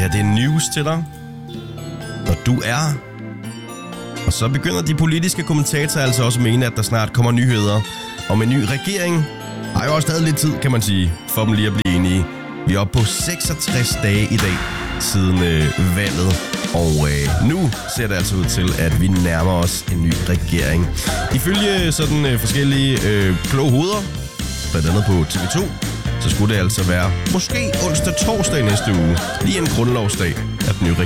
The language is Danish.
her det er news til dig, og du er. Og så begynder de politiske kommentatorer altså også at mene, at der snart kommer nyheder om en ny regering. Der er jo også stadig lidt tid, kan man sige, for dem lige at blive enige. Vi er oppe på 66 dage i dag siden valget, og nu ser det altså ud til, at vi nærmer os en ny regering. Ifølge sådan forskellige kloge hoveder, blandt andet på TV2, så skulle det altså være måske onsdag-torsdag næste uge, lige en grundlovsdag, at den nye